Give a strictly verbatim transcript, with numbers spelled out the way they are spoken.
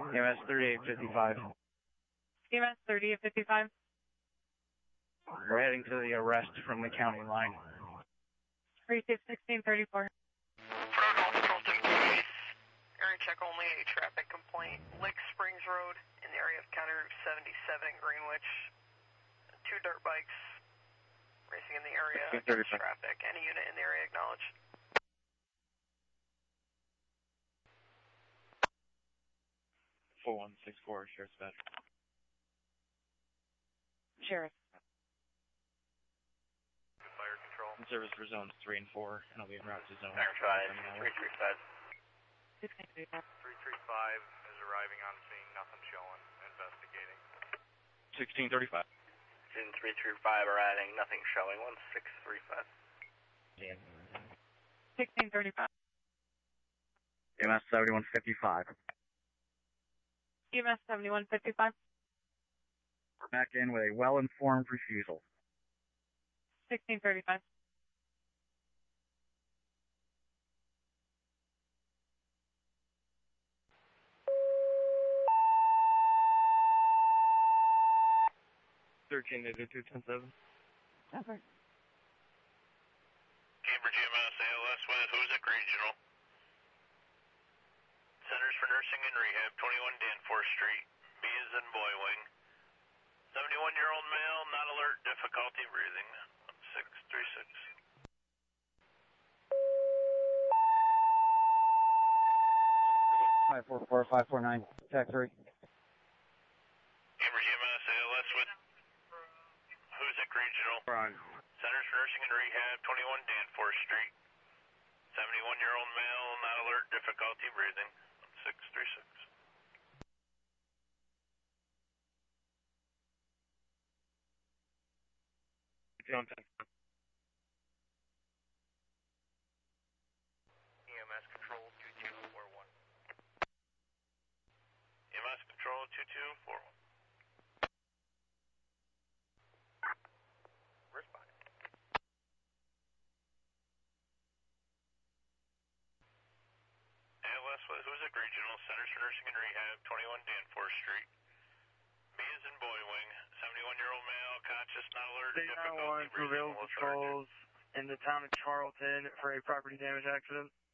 E M S thirty-eight fifty-five. E M S thirty-eight fifty-five. We're heading to the arrest from the county line. Receive sixteen thirty-four. Area check only, a traffic complaint. Lake Springs Road in the area of County Route seventy-seven, Greenwich. Two dirt bikes racing in the area against traffic. Any unit in the area acknowledged. four one six four, Sheriff's Badge. Sheriff. Fire control. In service for zones three and four, and I'll be en route to zone Fire five, three three five. sixteen thirty-five. three three five is arriving on scene, nothing showing, investigating. sixteen thirty-five. June three three five arriving, nothing showing, one six three five. sixteen thirty-five. E M S seventy-one fifty-five. E M S seventy-one fifty-five. We're back in with a well-informed refusal. sixteen thirty-five. thirteen eighty-two ten seven. Over. Cambridge E M S, A L S with Hoosick Regional. Centers for Nursing and Rehab, twenty-one Danforth Street. B is in Boy Wing. seventy-one-year-old male, not alert, difficulty breathing. six three six. five four four, five four nine, tech three. Cambridge E M S, A L S with Hoosick Regional. We're on. Centers for Nursing and Rehab, twenty-one Danforth Street. seventy-one-year-old male, not alert, difficulty breathing. six three six. Zone ten. E M S Control two two four one. E M S Control two two four one. Respond. A L S with Hoosick Regional, Centers for Nursing and Rehab, twenty-one Danforth Street. B is in Boy Wing, seventy-one-year-old male, conscious, not alert, State nine one one difficulty to breathing. available patrols in the town of Charlton for a property damage accident.